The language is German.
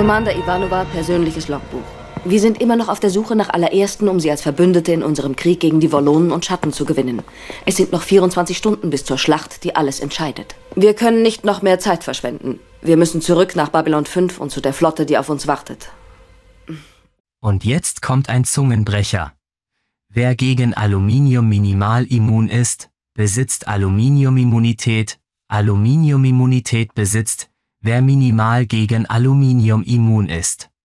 Commander Ivanova, persönliches Logbuch. Wir sind immer noch auf der Suche nach allerersten, um sie als Verbündete in unserem Krieg gegen die Wollonen und Schatten zu gewinnen. Es sind noch 24 Stunden bis zur Schlacht, die alles entscheidet. Wir können nicht noch mehr Zeit verschwenden. Wir müssen zurück nach Babylon 5 und zu der Flotte, die auf uns wartet. Und jetzt kommt ein Zungenbrecher. Wer gegen Aluminium minimal immun ist, besitzt Aluminiumimmunität. Aluminiumimmunität besitzt, wer minimal gegen Aluminium immun ist.